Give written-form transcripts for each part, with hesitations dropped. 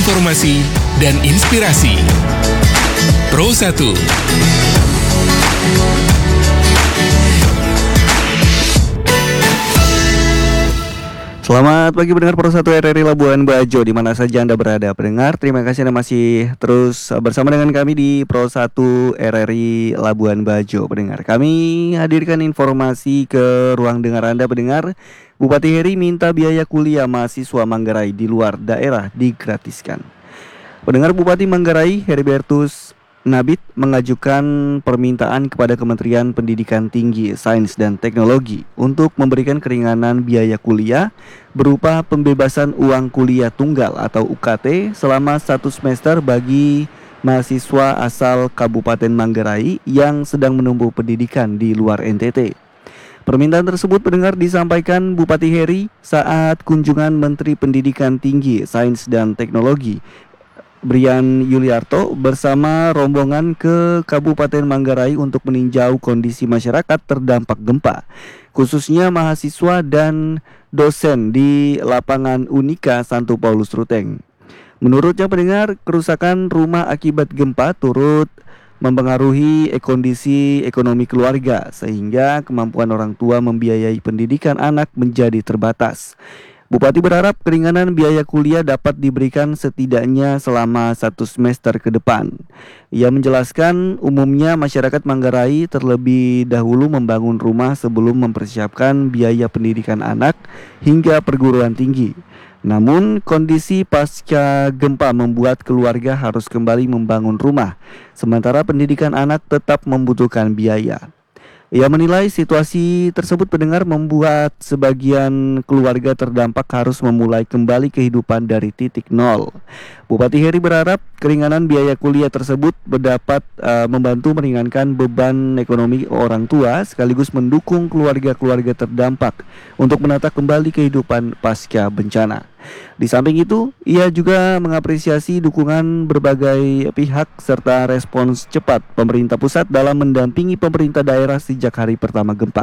informasi dan inspirasi. Pro 1. Selamat pagi pendengar Pro 1 RRI Labuan Bajo di mana saja Anda berada. Pendengar, terima kasih Anda masih terus bersama dengan kami di Pro 1 RRI Labuan Bajo. Pendengar, kami hadirkan informasi ke ruang dengar Anda pendengar. Bupati Heri minta biaya kuliah mahasiswa Manggarai di luar daerah digratiskan. Pendengar, Bupati Manggarai Heribertus Nabit mengajukan permintaan kepada Kementerian Pendidikan Tinggi, Sains dan Teknologi untuk memberikan keringanan biaya kuliah berupa pembebasan uang kuliah tunggal atau UKT selama 1 semester bagi mahasiswa asal Kabupaten Manggarai yang sedang menempuh pendidikan di luar NTT. Permintaan tersebut pendengar disampaikan Bupati Heri saat kunjungan Menteri Pendidikan Tinggi, Sains dan Teknologi Brian Yuliarto bersama rombongan ke Kabupaten Manggarai untuk meninjau kondisi masyarakat terdampak gempa, khususnya mahasiswa dan dosen di lapangan Unika Santo Paulus Ruteng. Menurutnya pendengar, kerusakan rumah akibat gempa turut mempengaruhi kondisi ekonomi keluarga sehingga kemampuan orang tua membiayai pendidikan anak menjadi terbatas. Bupati berharap keringanan biaya kuliah dapat diberikan setidaknya selama 1 semester ke depan. Ia menjelaskan umumnya masyarakat Manggarai terlebih dahulu membangun rumah sebelum mempersiapkan biaya pendidikan anak hingga perguruan tinggi. Namun kondisi pasca gempa membuat keluarga harus kembali membangun rumah, sementara pendidikan anak tetap membutuhkan biaya. Ia menilai situasi tersebut pendengar membuat sebagian keluarga terdampak harus memulai kembali kehidupan dari titik nol. Bupati Heri berharap keringanan biaya kuliah tersebut dapat membantu meringankan beban ekonomi orang tua sekaligus mendukung keluarga-keluarga terdampak untuk menata kembali kehidupan pasca bencana. Di samping itu, ia juga mengapresiasi dukungan berbagai pihak serta respons cepat pemerintah pusat dalam mendampingi pemerintah daerah sejak hari pertama gempa.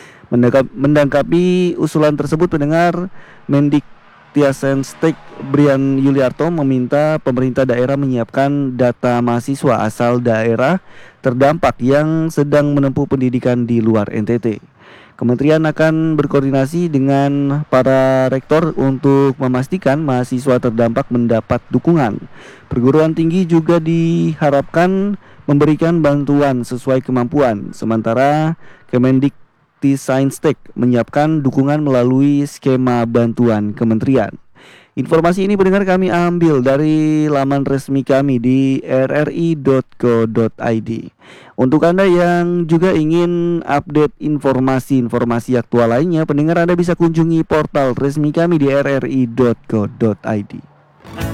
Menanggapi usulan tersebut pendengar, Mendiktiasenstek Brian Yuliarto meminta pemerintah daerah menyiapkan data mahasiswa asal daerah terdampak yang sedang menempuh pendidikan di luar NTT. Kementerian akan berkoordinasi dengan para rektor untuk memastikan mahasiswa terdampak mendapat dukungan. Perguruan tinggi juga diharapkan memberikan bantuan sesuai kemampuan, sementara Kemendiktisainstek menyiapkan dukungan melalui skema bantuan kementerian. Informasi ini pendengar kami ambil dari laman resmi kami di rri.co.id. Untuk Anda yang juga ingin update informasi aktual lainnya, pendengar Anda bisa kunjungi portal resmi kami di rri.co.id.